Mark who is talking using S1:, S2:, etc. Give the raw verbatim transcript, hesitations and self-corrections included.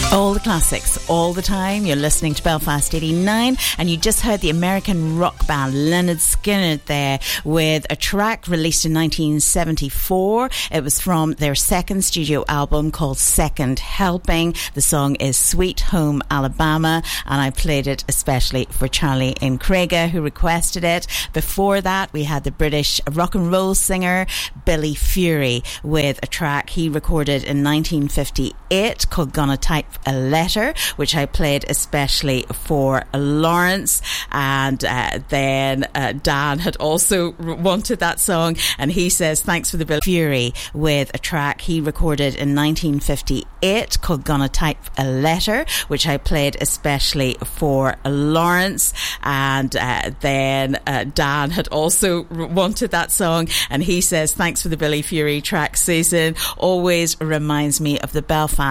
S1: All the classics, all the time. You're listening to Belfast eighty-nine, and you just heard the American rock band Lynyrd Skynyrd there with a track released in nineteen seventy-four. It was from their second studio album called Second Helping. The song is Sweet Home Alabama, and I played it especially for Charlie in Craiga, who requested it. Before that, we had the British rock and roll singer Billy Fury with a track he recorded in nineteen fifty-eight called Gonna Type a Letter, which I played especially for Lawrence. And uh, then uh, Dan had also wanted that song, and he says thanks for the Bill Fury with a track he recorded in nineteen fifty-eight called Gonna Type a Letter, which I played especially for Lawrence. And uh, then uh, Dan had also wanted that song, and he says thanks for the Billy Fury track. Susan always reminds me of the Belfast